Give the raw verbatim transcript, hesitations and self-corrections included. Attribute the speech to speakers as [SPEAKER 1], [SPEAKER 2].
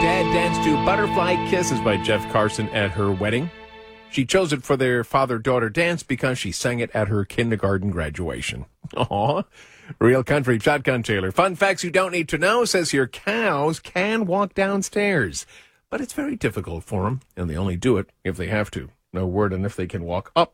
[SPEAKER 1] dad danced to Butterfly Kisses by Jeff Carson at her wedding. She chose it for their father-daughter dance because she sang it at her kindergarten graduation. Aw. Real country shotgun Taylor. Fun facts you don't need to know says here cows can walk downstairs, but it's very difficult for them, and they only do it if they have to. No word on if they can walk up